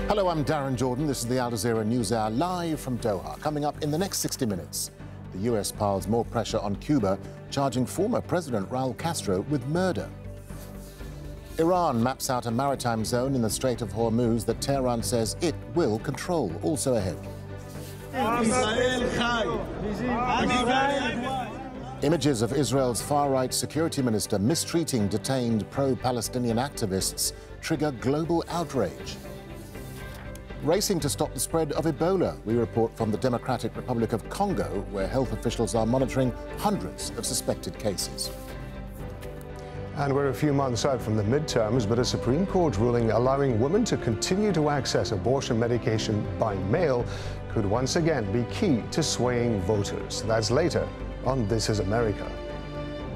Hello, I'm Darren Jordan. This is the Al Jazeera News Hour live from Doha. Coming up in the next 60 minutes, the US piles more pressure on Cuba, charging former President Raul Castro with murder. Iran maps out a maritime zone in the Strait of Hormuz that Tehran says it will control. Also ahead. Images of Israel's far-right security minister mistreating detained pro-Palestinian activists trigger global outrage. Racing to stop the spread of Ebola, we report from the Democratic Republic of Congo, where health officials are monitoring hundreds of suspected cases. And we're a few months out from the midterms, but a Supreme Court ruling allowing women to continue to access abortion medication by mail could once again be key to swaying voters. That's later on This Is America.